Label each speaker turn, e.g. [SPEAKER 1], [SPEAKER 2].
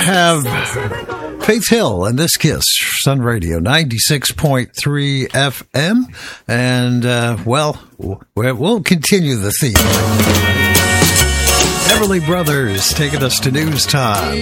[SPEAKER 1] have Faith Hill and This Kiss, Sun Radio 96.3 FM. And, we'll continue the theme. Everly Brothers taking us to news time.